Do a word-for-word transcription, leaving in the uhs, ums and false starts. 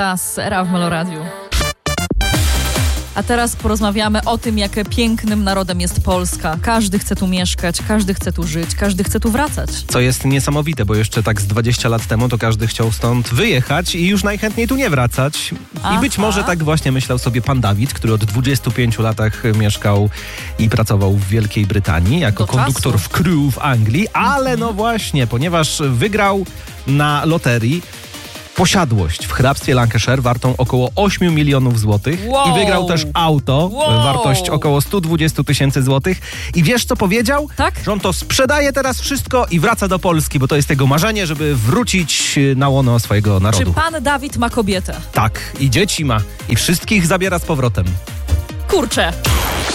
Teraz era w Meloradiu. A teraz porozmawiamy o tym, jak pięknym narodem jest Polska. Każdy chce tu mieszkać, każdy chce tu żyć, każdy chce tu wracać. Co jest niesamowite, bo jeszcze tak z dwadzieścia lat temu to każdy chciał stąd wyjechać i już najchętniej tu nie wracać. Aha. I być może tak właśnie myślał sobie pan Dawid, który od dwudziestu pięciu latach mieszkał i pracował w Wielkiej Brytanii jako Do konduktor czasu. w crew w Anglii, ale no właśnie, ponieważ wygrał na loterii posiadłość w hrabstwie Lancashire wartą około ośmiu milionów złotych Wow. i wygrał też auto, Wow. wartość około sto dwadzieścia tysięcy złotych. I wiesz, co powiedział? Tak? Że on to sprzedaje teraz wszystko i wraca do Polski, bo to jest jego marzenie, żeby wrócić na łono swojego Czy narodu. pan Dawid ma kobietę? Tak, i dzieci ma, i wszystkich zabiera z powrotem. Kurczę.